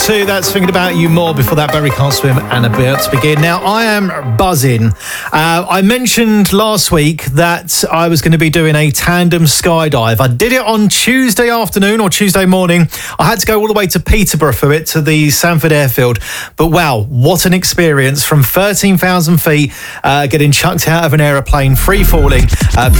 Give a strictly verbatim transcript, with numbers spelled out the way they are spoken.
Two, that's Thinking About You More. Before that, Barry Can't Swim and About to Begin. Now, I am buzzing. Uh, I mentioned last week that I was going to be doing a tandem skydive. I did it on Tuesday afternoon or Tuesday morning. I had to go all the way to Peterborough for it, to the Sanford Airfield. But wow, what an experience from thirteen thousand feet, uh, getting chucked out of an aeroplane, free falling, uh,